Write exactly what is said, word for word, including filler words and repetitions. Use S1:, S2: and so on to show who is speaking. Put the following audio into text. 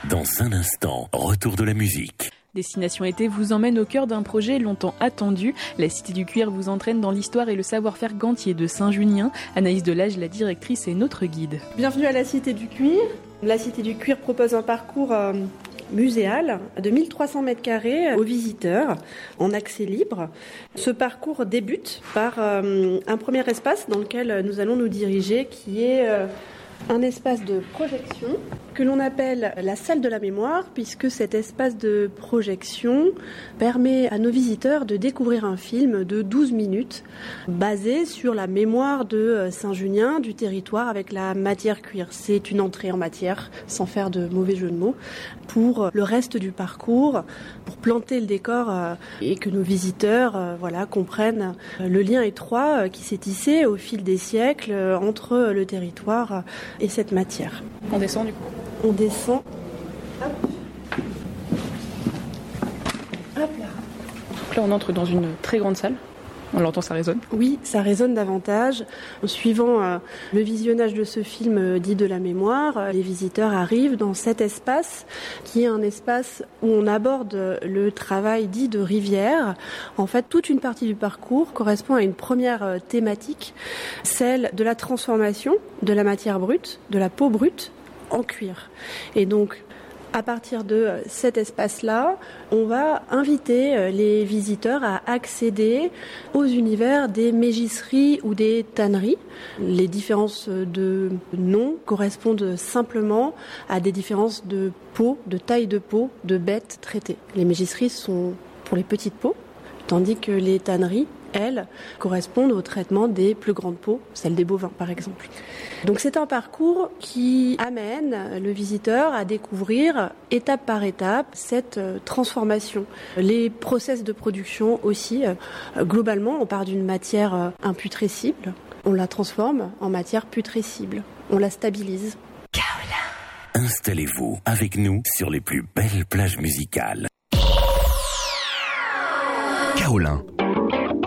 S1: Dans un instant, retour de la musique.
S2: Destination Été vous emmène au cœur d'un projet longtemps attendu. La Cité du Cuir vous entraîne dans l'histoire et le savoir-faire gantier de Saint-Junien. Anaïs Delage, la directrice, est notre guide.
S3: Bienvenue à la Cité du Cuir. La Cité du Cuir propose un parcours euh, muséal de mille trois cents mètres carrés aux visiteurs en accès libre. Ce parcours débute par euh, un premier espace dans lequel nous allons nous diriger, qui est euh, un espace de projection que l'on appelle la salle de la mémoire, puisque cet espace de projection permet à nos visiteurs de découvrir un film de douze minutes basé sur la mémoire de Saint-Junien, du territoire, avec la matière cuir. C'est une entrée en matière, sans faire de mauvais jeu de mots, pour le reste du parcours, pour planter le décor et que nos visiteurs voilà, comprennent le lien étroit qui s'est tissé au fil des siècles entre le territoire et cette matière.
S2: On descend du coup.
S3: On descend. Hop. Hop là.
S2: Donc là, on entre dans une très grande salle. On l'entend, ça résonne.
S3: Oui, ça résonne davantage. En suivant euh, le visionnage de ce film euh, dit de la mémoire, euh, les visiteurs arrivent dans cet espace qui est un espace où on aborde le travail dit de rivière. En fait, toute une partie du parcours correspond à une première euh, thématique, celle de la transformation de la matière brute, de la peau brute, en cuir. Et donc, à partir de cet espace-là, on va inviter les visiteurs à accéder aux univers des mégisseries ou des tanneries. Les différences de nom correspondent simplement à des différences de peau, de taille de peau, de bêtes traitées. Les mégisseries sont pour les petites peaux, tandis que les tanneries, elles, correspondent au traitement des plus grandes peaux, celles des bovins par exemple. Donc c'est un parcours qui amène le visiteur à découvrir étape par étape cette transformation. Les process de production aussi, globalement, on part d'une matière imputrescible, on la transforme en matière putrescible, on la stabilise.
S1: Kaolin. Installez-vous avec nous sur les plus belles plages musicales.
S4: Kaolin.